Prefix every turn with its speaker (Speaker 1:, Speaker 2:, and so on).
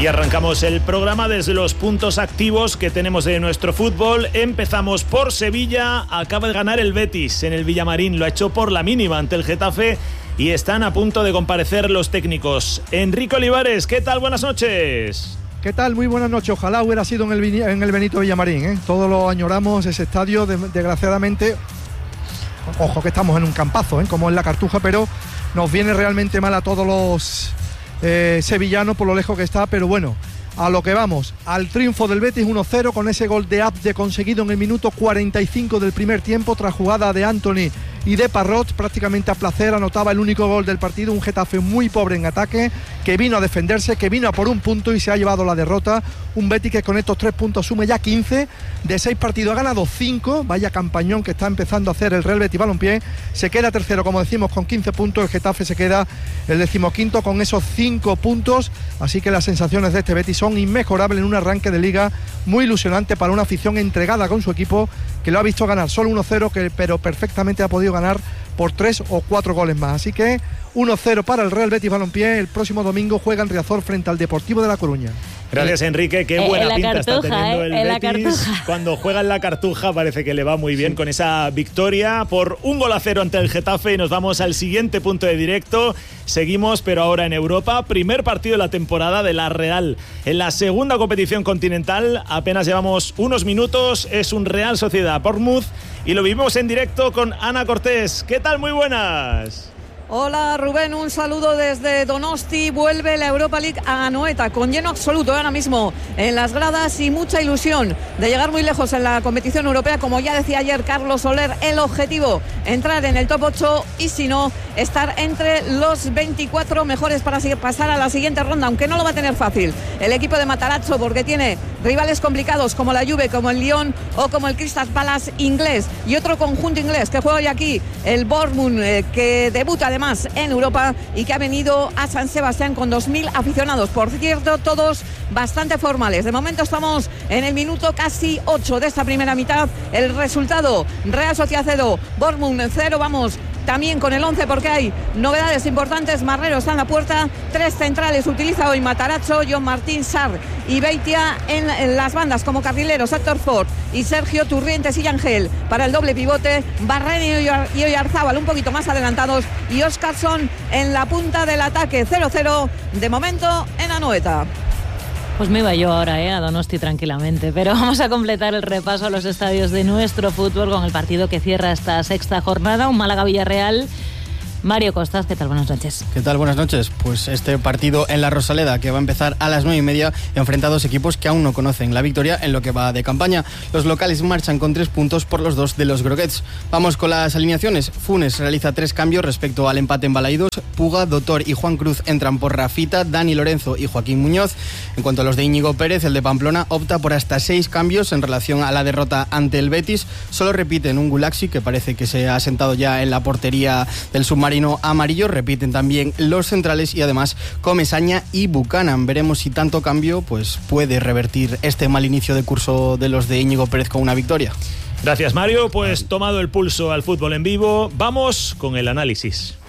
Speaker 1: Y arrancamos el programa desde los puntos activos que tenemos de nuestro fútbol. Empezamos por Sevilla. Acaba de ganar el Betis en el Villamarín. Lo ha hecho por la mínima ante el Getafe y están a punto de comparecer los técnicos. Enrique Olivares, ¿qué tal? Buenas noches.
Speaker 2: ¿Qué tal? Muy buenas noches. Ojalá hubiera sido en el Benito Villamarín, ¿eh? Todos lo añoramos, ese estadio. Desgraciadamente, ojo que estamos en un campazo, ¿eh? Como es la Cartuja, pero nos viene realmente mal a todos los sevillanos por lo lejos que está. Pero bueno, a lo que vamos, al triunfo del Betis 1-0 con ese gol de Abde conseguido en el minuto 45 del primer tiempo, tras jugada de Anthony y de Parrot, prácticamente a placer, anotaba el único gol del partido. Un Getafe muy pobre en ataque, que vino a defenderse, que vino a por un punto y se ha llevado la derrota. Un Betis que con estos 3 puntos sume ya 15, de 6 partidos ha ganado 5, vaya campañón que está empezando a hacer el Real Betis Balompié. Se queda tercero, como decimos, con 15 puntos, el Getafe se queda el 15º con esos 5 puntos, así que las sensaciones de este Betis son inmejorables en un arranque de liga muy ilusionante para una afición entregada con su equipo, que lo ha visto ganar solo 1-0, pero perfectamente ha podido ganar por 3 o 4 goles más. Así que 1-0 para el Real Betis Balompié. El próximo domingo juega en Riazor frente al Deportivo de La Coruña.
Speaker 1: Gracias, Enrique. Qué buena pinta
Speaker 3: Cartuja,
Speaker 1: está teniendo el Betis. Cuando juega en la Cartuja parece que le va muy bien, sí, con esa victoria por 1-0 ante el Getafe. Y nos vamos al siguiente punto de directo. Seguimos, pero ahora en Europa. Primer partido de la temporada de la Real en la segunda competición continental. Apenas llevamos unos minutos. Es un Real Sociedad Bournemouth y lo vivimos en directo con Ana Cortés. ¿Qué tal? Muy buenas.
Speaker 4: Hola Rubén, un saludo desde Donosti. Vuelve la Europa League a Anoeta con lleno absoluto ahora mismo en las gradas y mucha ilusión de llegar muy lejos en la competición europea. Como ya decía ayer Carlos Soler, el objetivo, entrar en el top 8 y si no, estar entre los 24 mejores para pasar a la siguiente ronda, aunque no lo va a tener fácil el equipo de Matarazzo, porque tiene rivales complicados como la Juve, como el Lyon o como el Crystal Palace inglés, y otro conjunto inglés que juega hoy aquí, el Bournemouth, que debuta además en Europa y que ha venido a San Sebastián con 2.000 aficionados, por cierto, todos bastante formales. De momento estamos en el minuto casi 8 de esta primera mitad. El resultado: Real Sociedad 0, Bournemouth 0. Vamos también con el 11 porque hay novedades importantes. Marrero está en la puerta, 3 centrales utiliza hoy Matarazzo, John Martín, Sarr y Beitia en las bandas como carrileros, Héctor Ford y Sergio Turrientes y Ángel para el doble pivote, Barreni y Oyarzábal un poquito más adelantados y Óscarson en la punta del ataque. 0-0 de momento en Anoeta.
Speaker 3: Pues me iba yo ahora a Donosti tranquilamente, pero vamos a completar el repaso a los estadios de nuestro fútbol con el partido que cierra esta sexta jornada, un Málaga-Villarreal. Mario Costas, ¿qué tal? Buenas noches.
Speaker 5: ¿Qué tal? Buenas noches. Pues este partido en la Rosaleda, que va a empezar a las 9:30, enfrenta a dos equipos que aún no conocen la victoria en lo que va de campaña. Los locales marchan con 3 puntos por los 2 de los Groguets. Vamos con las alineaciones. Funes realiza 3 cambios respecto al empate en Balaídos. Puga, Dotor y Juan Cruz entran por Rafita, Dani Lorenzo y Joaquín Muñoz. En cuanto a los de Íñigo Pérez, el de Pamplona opta por hasta 6 cambios en relación a la derrota ante el Betis. Solo repiten un Gulaxi, que parece que se ha sentado ya en la portería del submarino amarillo. Repiten también los centrales y además Comesaña y Buchanan. Veremos si tanto cambio pues puede revertir este mal inicio de curso de los de Íñigo Pérez con una victoria.
Speaker 1: Gracias, Mario. Pues tomado el pulso al fútbol en vivo, vamos con el análisis.